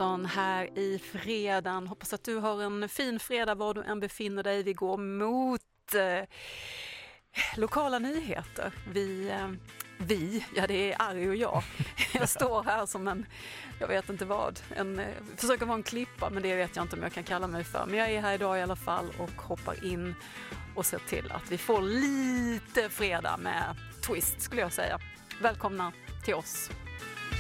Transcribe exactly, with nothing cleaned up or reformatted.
tretton här i fredagen. Hoppas att du har en fin fredag var du än befinner dig. Vi går mot eh, lokala nyheter. Vi, eh, vi, ja det är Ari och jag. Jag står här som en, jag vet inte vad, en, eh, försöker vara en klippa, men det vet jag inte om jag kan kalla mig för. Men jag är här idag i alla fall och hoppar in och ser till att vi får lite fredag med twist skulle jag säga. Välkomna till oss.